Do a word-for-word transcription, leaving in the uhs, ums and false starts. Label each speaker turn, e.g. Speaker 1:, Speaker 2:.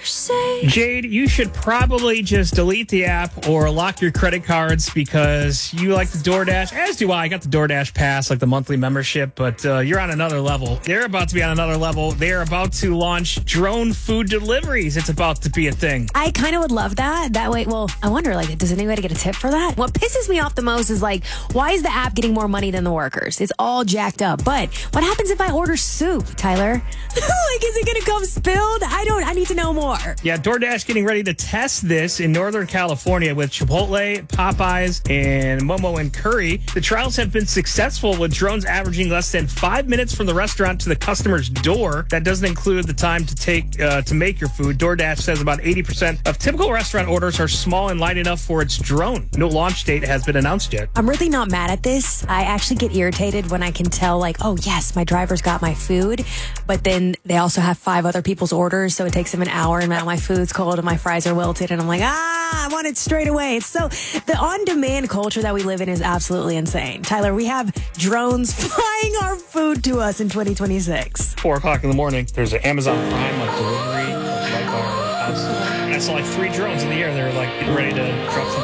Speaker 1: Jade, you should probably just delete the app or lock your credit cards because you like the DoorDash, as do I. I got the DoorDash Pass, like the monthly membership, but uh, you're on another level. They're about to be on another level. They're about to launch drone food deliveries. It's about to be a thing.
Speaker 2: I kind of would love that. That way, well, I wonder, like, does anybody get a tip for that? What pisses me off the most is, like, why is the app getting more money than the workers? It's all jacked up. But what happens if I order soup, Tyler? Like, is it going to come spilled? I don't, I need to know more.
Speaker 1: Yeah, DoorDash getting ready to test this in Northern California with Chipotle, Popeyes, and Momo and Curry. The trials have been successful with drones averaging less than five minutes from the restaurant to the customer's door. That doesn't include the time to take uh, to make your food. DoorDash says about eighty percent of typical restaurant orders are small and light enough for its drone. No launch date has been announced yet.
Speaker 2: I'm really not mad at this. I actually get irritated when I can tell, like, oh, yes, my driver's got my food, but then they also have five other people's orders, so it takes them an hour, and now my food's cold and my fries are wilted, and I'm like, ah, I want it straight away. It's so, the on-demand culture that we live in is absolutely insane. Tyler, we have drones flying our food to us in twenty twenty-six.
Speaker 1: Four o'clock in the morning, there's an Amazon Prime like delivery like our house. And I saw like three drones in the air. They were like getting ready to drop something.